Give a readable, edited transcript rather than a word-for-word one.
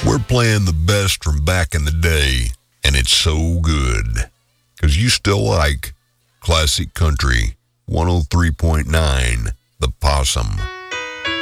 We're playing the best from back in the day, and it's so good. Because you still like Classic Country 103.9, The Possum.